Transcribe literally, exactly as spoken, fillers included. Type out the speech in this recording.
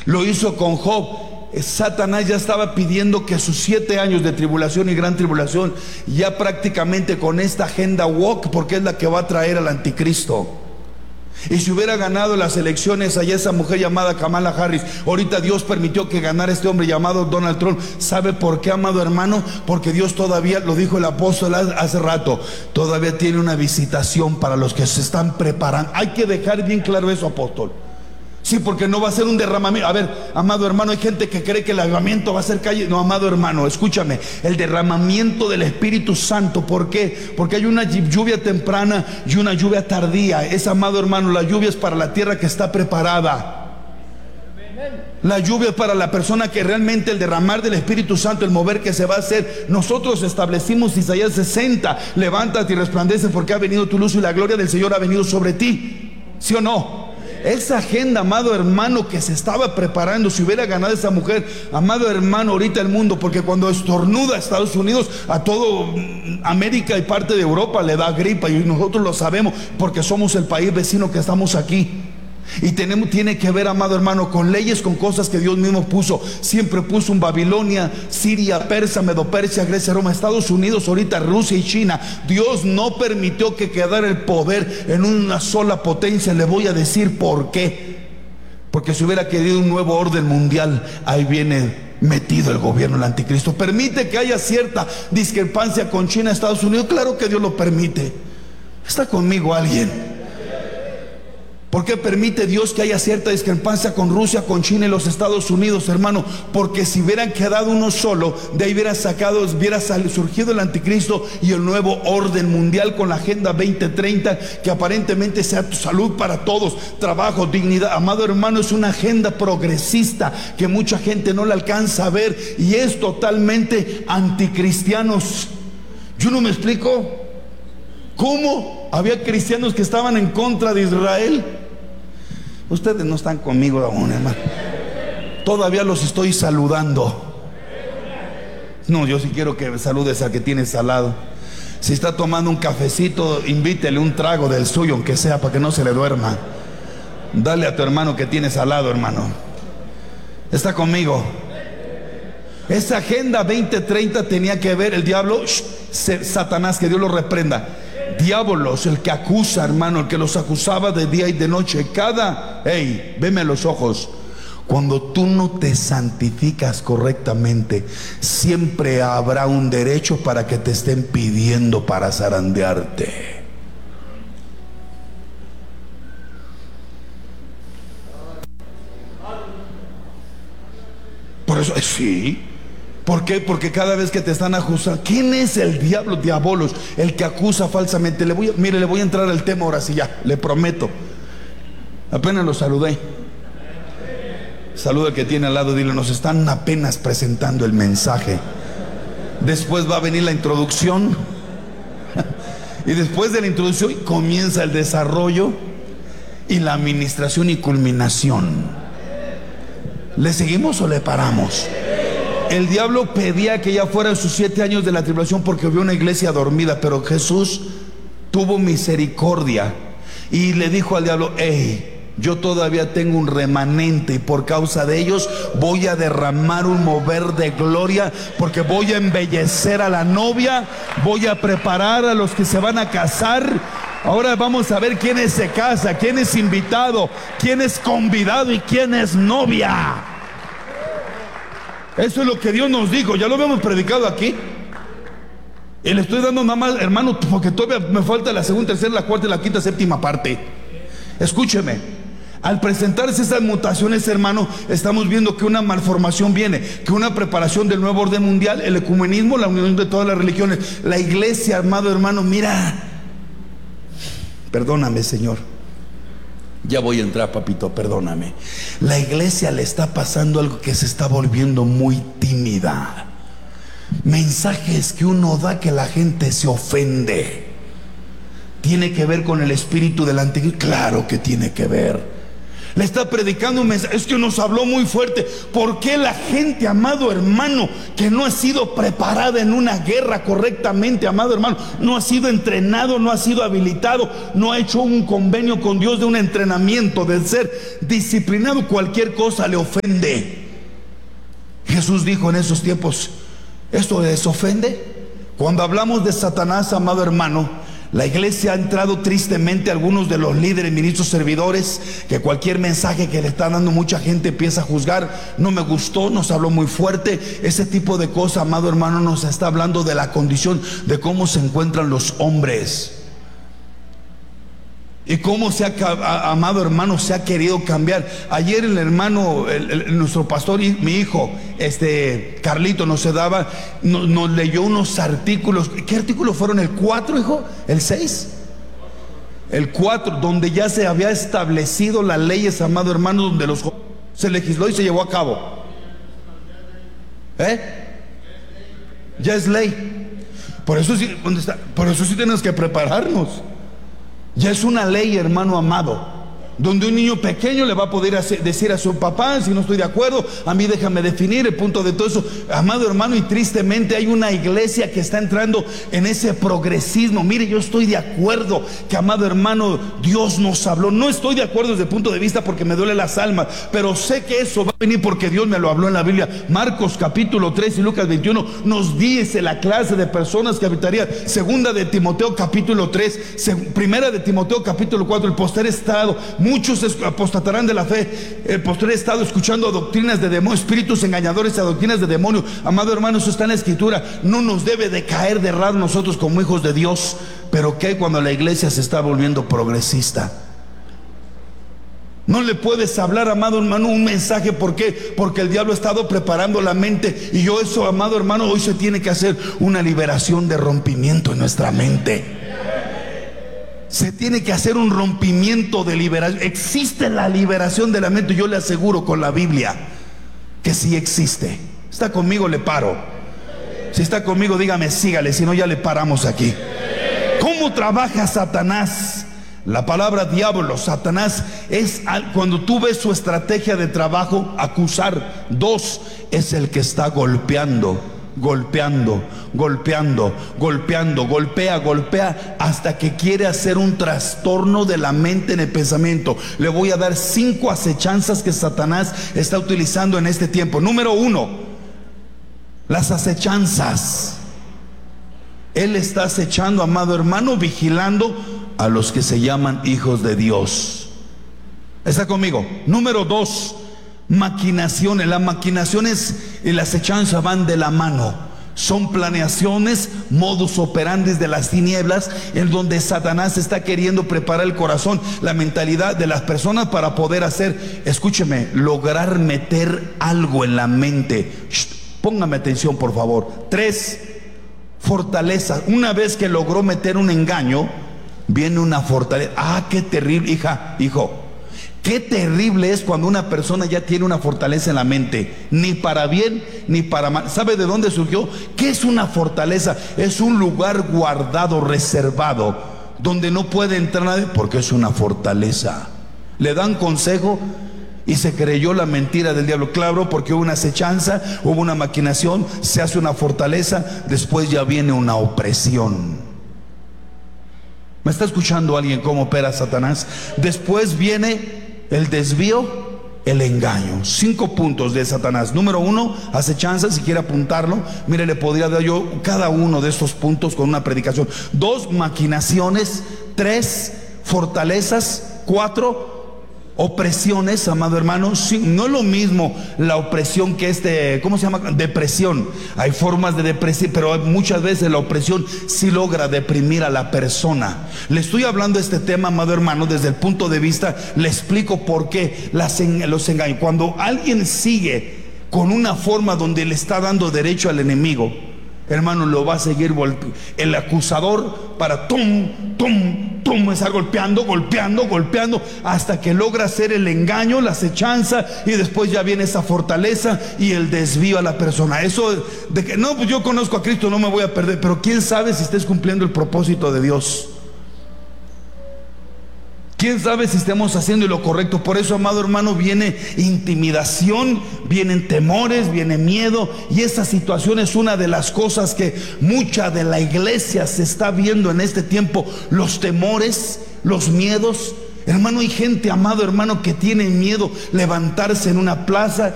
Lo hizo con Job. Satanás ya estaba pidiendo que sus siete años de tribulación y gran tribulación, ya prácticamente con esta agenda woke, porque es la que va a traer al anticristo. Y si hubiera ganado las elecciones allá esa mujer llamada Kamala Harris, ahorita Dios permitió que ganara este hombre llamado Donald Trump. ¿Sabe por qué, amado hermano? Porque Dios todavía, lo dijo el apóstol hace rato, todavía tiene una visitación para los que se están preparando. Hay que dejar bien claro eso, apóstol. Sí, porque no va a ser un derramamiento. A ver, amado hermano, hay gente que cree que el avivamiento va a ser calle. No, amado hermano, escúchame. El derramamiento del Espíritu Santo. ¿Por qué? Porque hay una lluvia temprana y una lluvia tardía. Es, amado hermano, la lluvia es para la tierra que está preparada. La lluvia es para la persona que realmente el derramar del Espíritu Santo, el mover que se va a hacer. Nosotros establecimos Isaías sesenta. Levántate y resplandece, porque ha venido tu luz y la gloria del Señor ha venido sobre ti. ¿Sí o no? Esa agenda, amado hermano, que se estaba preparando, si hubiera ganado esa mujer, amado hermano, ahorita el mundo, porque cuando estornuda Estados Unidos, a todo América y parte de Europa le da gripa, y nosotros lo sabemos porque somos el país vecino que estamos aquí. Y tenemos, tiene que ver, amado hermano, con leyes, con cosas que Dios mismo puso. Siempre puso en Babilonia, Siria, Persia, Medopersia, Grecia, Roma, Estados Unidos, ahorita Rusia y China. Dios no permitió que quedara el poder en una sola potencia. Le voy a decir por qué. Porque si hubiera querido un nuevo orden mundial, ahí viene metido el gobierno del anticristo. Permite que haya cierta discrepancia con China, Estados Unidos. Claro que Dios lo permite. ¿Está conmigo alguien? ¿Por qué permite Dios que haya cierta discrepancia con Rusia, con China y los Estados Unidos, hermano? Porque si hubieran quedado uno solo, de ahí hubiera sacado, hubiera surgido el anticristo y el nuevo orden mundial con la agenda veinte treinta, que aparentemente sea salud para todos, trabajo, dignidad. Amado hermano, es una agenda progresista que mucha gente no la alcanza a ver y es totalmente anticristianos. Yo no me explico cómo había cristianos que estaban en contra de Israel. Ustedes no están conmigo aún, hermano. Todavía los estoy saludando. No, yo sí quiero que saludes al que tienes al lado. Si está tomando un cafecito, invítele un trago del suyo, aunque sea, para que no se le duerma. Dale a tu hermano que tienes al lado, hermano. ¿Está conmigo? Esa agenda veinte treinta tenía que ver el diablo, shh, Satanás, que Dios lo reprenda. Diabolos, el que acusa, hermano, el que los acusaba de día y de noche. Cada, hey, veme a los ojos. Cuando tú no te santificas correctamente, siempre habrá un derecho para que te estén pidiendo para zarandearte. Por eso, sí. ¿Por qué? Porque cada vez que te están acusando, ¿quién es el diablo? Diabolos, el que acusa falsamente. Le voy a, mire, le voy a entrar al tema ahora sí, ya, le prometo. Apenas lo saludé. Saluda al que tiene al lado, dile, nos están apenas presentando el mensaje. Después va a venir la introducción. Y después de la introducción comienza el desarrollo y la administración y culminación. ¿Le seguimos o le paramos? El diablo pedía que ya fueran sus siete años de la tribulación porque vio una iglesia dormida, pero Jesús tuvo misericordia y le dijo al diablo, hey, yo todavía tengo un remanente y por causa de ellos voy a derramar un mover de gloria, porque voy a embellecer a la novia, voy a preparar a los que se van a casar. Ahora vamos a ver quién se casa, quién es invitado, quién es convidado y quién es novia. Eso es lo que Dios nos dijo, ya lo habíamos predicado aquí. Y le estoy dando nada más, hermano, porque todavía me falta la segunda, tercera, la cuarta y la quinta, séptima parte. Escúcheme, al presentarse esas mutaciones, hermano, estamos viendo que una malformación viene, que una preparación del nuevo orden mundial, el ecumenismo, la unión de todas las religiones, la iglesia, amado hermano, mira, perdóname, Señor. Ya voy a entrar, papito, perdóname. La iglesia le está pasando algo, que se está volviendo muy tímida. Mensajes que uno da que la gente se ofende. ¿Tiene que ver con el espíritu del anticristo? Claro que tiene que ver. Le está predicando un mensaje. Es que nos habló muy fuerte. ¿Por qué la gente, amado hermano, que no ha sido preparada en una guerra correctamente, amado hermano, no ha sido entrenado, no ha sido habilitado, no ha hecho un convenio con Dios de un entrenamiento, de ser disciplinado, cualquier cosa le ofende? Jesús dijo en esos tiempos: ¿esto les ofende? Cuando hablamos de Satanás, amado hermano, la iglesia ha entrado tristemente, algunos de los líderes, ministros, servidores, que cualquier mensaje que le está dando mucha gente empieza a juzgar. No me gustó, nos habló muy fuerte. Ese tipo de cosas, amado hermano, nos está hablando de la condición de cómo se encuentran los hombres y cómo se ha, amado hermano, se ha querido cambiar. Ayer el hermano, el, el, nuestro pastor y mi hijo, este Carlito, nos daba, nos, nos leyó unos artículos. ¿Qué artículos fueron? ¿El cuatro, hijo? ¿El seis? El cuatro, donde ya se había establecido las leyes, amado hermano, donde los se legisló y se llevó a cabo. ¿Eh? Ya es ley. Por eso sí, ¿dónde está? Por eso sí tenemos que prepararnos. Ya es una ley, hermano amado, donde un niño pequeño le va a poder hacer, decir a su papá: si no estoy de acuerdo, a mí déjame definir el punto de todo eso. Amado hermano, y tristemente hay una iglesia que está entrando en ese progresismo. Mire, yo estoy de acuerdo que, amado hermano, Dios nos habló. No estoy de acuerdo desde el punto de vista porque me duele las almas, pero sé que eso va a venir porque Dios me lo habló en la Biblia. Marcos capítulo tres y Lucas veintiuno nos dice la clase de personas que habitarían. Segunda de Timoteo capítulo tres, primera de Timoteo capítulo cuatro, el postrer estado. Muchos apostatarán de la fe. El postrer estado escuchando doctrinas de demonios, espíritus engañadores a doctrinas de demonios. Amado hermano, eso está en la escritura. No nos debe de caer de errado nosotros como hijos de Dios. Pero ¿qué cuando la iglesia se está volviendo progresista? No le puedes hablar, amado hermano, un mensaje. ¿Por qué? Porque el diablo ha estado preparando la mente. Y yo eso, amado hermano, hoy se tiene que hacer una liberación de rompimiento en nuestra mente. Se tiene que hacer un rompimiento de liberación. Existe la liberación de la mente. Yo le aseguro con la Biblia que sí existe. ¿Está conmigo? Le paro. Si está conmigo, dígame sígale. Si no, ya le paramos aquí. ¿Cómo trabaja Satanás? La palabra diablo, Satanás, es cuando tú ves su estrategia de trabajo: acusar. Dos, es el que está golpeando. Golpeando, golpeando, golpeando, golpea, golpea hasta que quiere hacer un trastorno de la mente en el pensamiento. Le voy a dar cinco acechanzas que Satanás está utilizando en este tiempo. Número uno, las acechanzas. Él está acechando, amado hermano, vigilando a los que se llaman hijos de Dios. ¿Está conmigo? Número dos, maquinaciones. Las maquinaciones y las acechanzas van de la mano. Son planeaciones, modus operandi de las tinieblas, en donde Satanás está queriendo preparar el corazón, la mentalidad de las personas para poder hacer, escúcheme, lograr meter algo en la mente. Shh, póngame atención, por favor. Tres, fortaleza. Una vez que logró meter un engaño, viene una fortaleza. Ah, qué terrible, hija, hijo. Qué terrible es cuando una persona ya tiene una fortaleza en la mente, ni para bien ni para mal. ¿Sabe de dónde surgió? ¿Qué es una fortaleza? Es un lugar guardado, reservado, donde no puede entrar nadie, porque es una fortaleza. Le dan consejo y se creyó la mentira del diablo. Claro, porque hubo una acechanza, hubo una maquinación, se hace una fortaleza, después ya viene una opresión. ¿Me está escuchando alguien cómo opera Satanás? Después viene el desvío, el engaño. Cinco puntos de Satanás. Número uno, acechanza. Si quiere apuntarlo, mire, le podría dar yo cada uno de estos puntos con una predicación. Dos, maquinaciones. Tres, fortalezas. Cuatro, opresiones, amado hermano. Sí, no es lo mismo la opresión que este, ¿cómo se llama? Depresión. Hay formas de depresión, pero muchas veces la opresión sí logra deprimir a la persona. Le estoy hablando de este tema, amado hermano, desde el punto de vista, le explico por qué las, los engaños. Cuando alguien sigue con una forma donde le está dando derecho al enemigo, hermano, lo va a seguir el acusador para tum, tum, tum, estar golpeando, golpeando, golpeando, hasta que logra hacer el engaño, la acechanza, y después ya viene esa fortaleza y el desvío a la persona. Eso de que no, pues yo conozco a Cristo, no me voy a perder, pero quién sabe si estés cumpliendo el propósito de Dios. quién sabe si estemos haciendo lo correcto. Por eso, amado hermano, viene intimidación, vienen temores, viene miedo. Y esa situación es una de las cosas que mucha de la iglesia se está viendo en este tiempo. Los temores, los miedos. Hermano, hay gente, amado hermano, que tiene miedo levantarse en una plaza